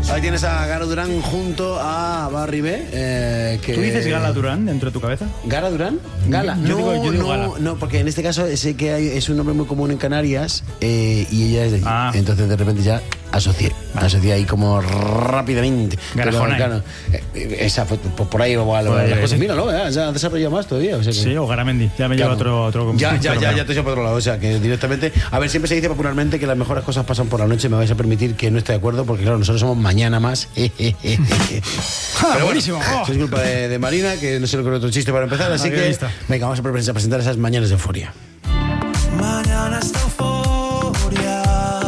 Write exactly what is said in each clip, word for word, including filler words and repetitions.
Ahí tienes a Gara Durán junto a Barry B. Eh, que... ¿Tú dices Gala Durán dentro de tu cabeza? ¿Gara Durán? ¿Gala? Yo no, digo, yo digo no, Gala. no, porque en este caso sé que hay, es un nombre muy común en Canarias eh, y ella es de allí. Ah. Entonces de repente ya asocié. Vale. Asocié ahí como rápidamente. Garajona. Claro, eh, esa fue por, por ahí igual. Pues, las cosas. sí. Míralo, eh, ya ha desarrollado más todavía. O sea que... Sí, o Garamendi. Ya me Claro. lleva otro, otro Ya, ya, otro ya, plano. ya te llevo por otro lado. O sea, que directamente. A ver, siempre se dice popularmente que las mejores cosas pasan por la noche. Me vais a permitir que no esté de acuerdo, porque claro, nosotros somos mañana más. Ah, Pero buenísimo. bueno, Oh. eso es culpa de, de Marina, que no se le ocurre otro chiste para empezar. Así Ah, que, lista. venga, vamos a pre- a presentar esas mañanas de euforia. Mañanas de euforia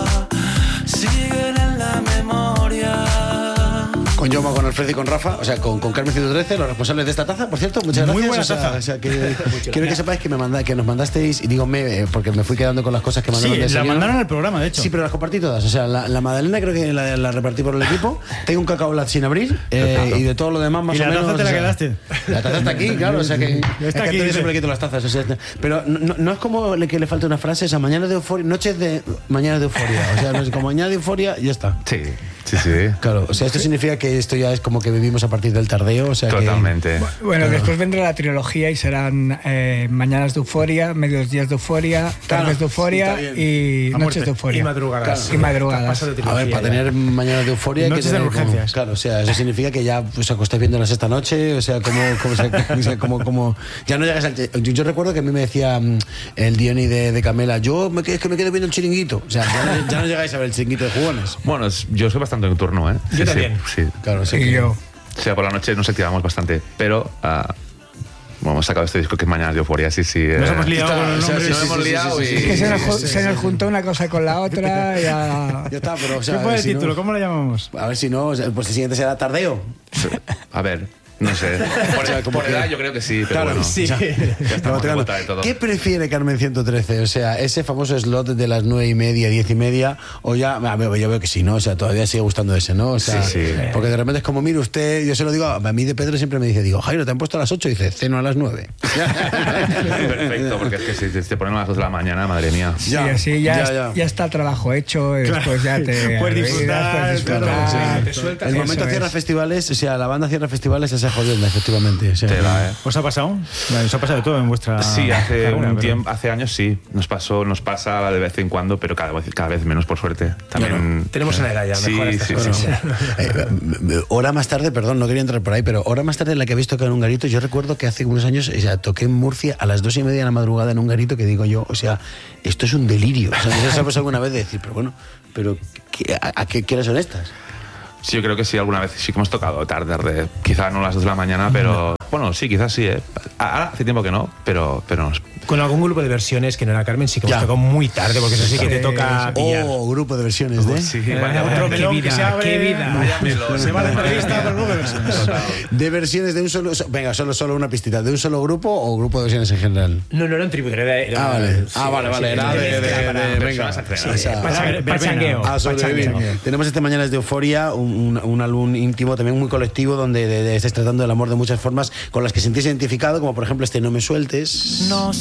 siguen en la memoria. Con Joma, con Alfredo y con Rafa, o sea, con, con Carmen ciento trece, los responsables de esta taza, por cierto, muchas gracias. Muy buena o sea, taza. o sea, que, quiero que sepáis que, me manda, que nos mandasteis, y digo me, eh, porque me fui quedando con las cosas que mandaron Sí, de la señor. mandaron al programa, de hecho. Sí, pero las compartí todas. O sea, la, la magdalena creo que la, la repartí por el equipo. Tengo un cacao lat sin abrir eh, y de todo lo demás más ¿Y o la menos. taza te la o sea, quedaste? La taza está aquí, claro. O sea que, Ya está es que aquí, Antonio dice. siempre le quito las tazas. O sea, pero no, no es como le- que le falta una frase, esa mañana de euforia, noches de mañana de euforia. O sea, no es como mañana de euforia, ya está. Sí, sí, sí. Claro, o sea, esto significa que esto ya es como que vivimos a partir del tardeo, o sea que- Totalmente. Bueno, después vendrá la trilogía y serán eh, mañanas de euforia, medios días de euforia, Claro, tardes de euforia sí, está y A noches muerte. de euforia. Y madrugadas. Y madrugadas. Paso de A trilogía ver, para ya. tener mañanas de euforia hay que Noches de tener como- urgencias. claro, o sea, eso significa que ya pues, os acostáis viéndolas esta noche, o sea, como, como, o sea, o sea, como, como ya no llegas al... Yo, yo recuerdo que a mí me decía mm, el Diony de, de Camela, yo me, es que me quedo viendo el chiringuito, o sea, ya, no- ya no llegáis a ver el chiringuito de jugones. Bueno, es- yo soy bastante nocturno, ¿eh? Yo Sí, también. Sí, sí. Claro, sí Y que- yo. O sea, por la noche nos activamos bastante, pero ah, bueno, hemos sacado este disco que es Mañanas de Euforia, sí, sí. Nos eh. hemos liado Está- con el o sea, nombre. sí, Nos sí, hemos sí, sí, liado sí, sí, y- Es que se, sí, nos, sí, ju- sí, se sí. nos juntó una cosa con la otra y ya... Ya está, pero o ¿Qué sea, fue el si no- título? ¿Cómo lo llamamos? a ver si no, o sea, pues el siguiente será tardeo. A ver, no sé. Por, O sea, como por que- edad yo creo que sí, pero Claro, bueno. sí. Ya, ya Claro, estamos de claro. vuelta de todo. ¿Qué prefiere Carmen ciento trece? O sea, ese famoso slot de las nueve y media, diez y media, o ya, a ver, yo veo que sí, ¿no? O sea, todavía sigue gustando ese, ¿no? O sea, Sí, sí. porque de repente es como, mire usted, yo se lo digo, a mí de Pedro siempre me dice, digo, Jairo, te han puesto a las ocho, y dice, ceno a las nueve. Perfecto, porque es que si te- te ponen a las dos de la mañana, madre mía. Sí, así ya, ya, es- ya. ya está el trabajo hecho y después ya te... Puedes disfrutar, puedes disfrutar. claro, Te sueltas. El Eso momento es. cierra festivales, o sea, la banda cierra festivales, esa jodienda, efectivamente. O sea, Tela, ¿eh? ¿Os ha pasado? Bueno, os ha pasado de todo en vuestra. Sí, hace carrera, un pero- tiempo, hace años sí, nos pasó, nos pasa de vez en cuando, pero cada vez, cada vez menos por suerte. También Tenemos una edad ya, sí, mejor estas sí, cosas. sí, sí. Eh, hora más tarde, perdón, no quería entrar por ahí, pero hora más tarde en la que habéis tocado en un garito, yo recuerdo que hace unos años, o sea, toqué en Murcia a las dos y media de la madrugada en un garito que digo yo, o sea, esto es un delirio. O sea, ¿no sabes alguna vez de decir, pero bueno, pero ¿qué- a, a qué, qué horas son estas? Sí, yo creo que sí, alguna vez sí que hemos tocado tarde, tarde. Quizá no a las dos de la mañana, pero bueno, sí, quizás sí, ¿eh? Ahora hace tiempo que no, pero, pero nos- Con algún grupo de versiones que no era Carmen, sí que Ya. hemos tocado muy tarde, porque eso sí que te Sí, toca pillar. Oh, grupo de versiones de... Sí, Eh, vaya, otro vaya. qué vida, qué vida. Se va la entrevista por Google Versiones. De versiones de un solo... Venga, solo, solo una pistita. ¿De un solo grupo o grupo de versiones en general? No, no era un tributo, era, era Ah, vale. sí, Ah, vale, vale. sí, Era de... de- de- para- venga. personas entrenadas. O sea, Pacha- verbena. Pachangueo. a sobrevivir. pachangueo. Tenemos este Mañanas de Euforia, un, un, un álbum íntimo también muy colectivo donde de, de, estáis tratando del amor de muchas formas con las que sentís identificado, como por ejemplo este No me sueltes. No